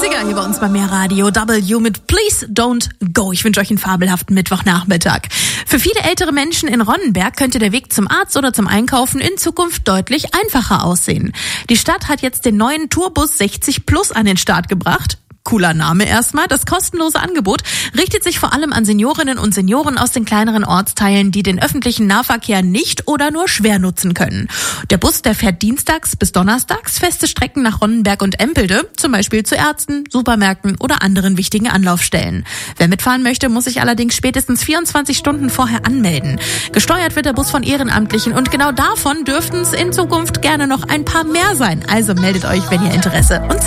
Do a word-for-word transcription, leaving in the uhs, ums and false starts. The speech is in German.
Klassiker hier bei uns bei Mehrradio W mit Please Don't Go. Ich wünsche euch einen fabelhaften Mittwochnachmittag. Für viele ältere Menschen in Ronnenberg könnte der Weg zum Arzt oder zum Einkaufen in Zukunft deutlich einfacher aussehen. Die Stadt hat jetzt den neuen Tourbus sechzig Plus an den Start gebracht. Cooler Name erstmal. Das kostenlose Angebot richtet sich vor allem an Seniorinnen und Senioren aus den kleineren Ortsteilen, die den öffentlichen Nahverkehr nicht oder nur schwer nutzen können. Der Bus, der fährt dienstags bis donnerstags feste Strecken nach Ronnenberg und Empelde, zum Beispiel zu Ärzten, Supermärkten oder anderen wichtigen Anlaufstellen. Wer mitfahren möchte, muss sich allerdings spätestens vierundzwanzig Stunden vorher anmelden. Gesteuert wird der Bus von Ehrenamtlichen und genau davon dürften es in Zukunft gerne noch ein paar mehr sein. Also meldet euch, wenn ihr Interesse und Zeit